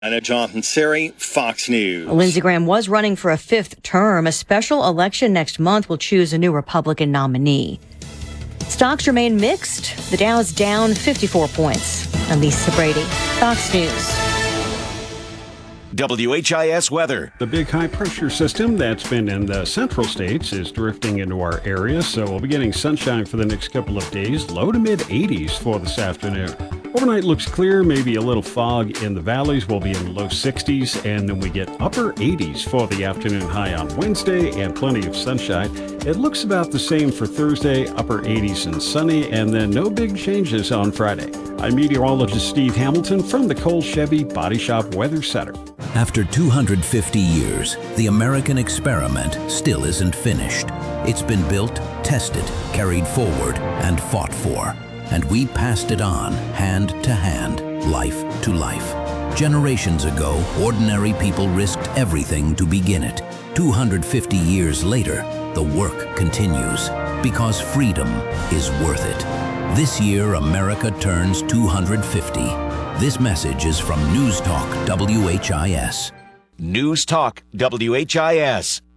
Anna Jonathan Seri, Fox News. Lindsey Graham was running for a fifth term. A special election next month will choose a new Republican nominee. Stocks remain mixed. The Dow's down 54 points. I'm Lisa Brady, Fox News. WHIS weather. The big high-pressure system that's been in the central states is drifting into our area, so we'll be getting sunshine for the next couple of days. Low to mid-80s for this afternoon. Overnight looks clear, maybe a little fog in the valleys. We'll be in the low 60s, and then we get upper 80s for the afternoon high on Wednesday and plenty of sunshine. It looks about the same for Thursday, upper 80s and sunny, and then no big changes on Friday. I'm meteorologist Steve Hamilton from the Cole Chevy Body Shop Weather Center. After 250 years, the American experiment still isn't finished. It's been built, tested, carried forward, and fought for. And we passed it on, hand to hand, life to life. Generations ago, ordinary people risked everything to begin it. 250 years later, the work continues, because freedom is worth it. This year, America turns 250. This message is from News Talk WHIS. News Talk WHIS.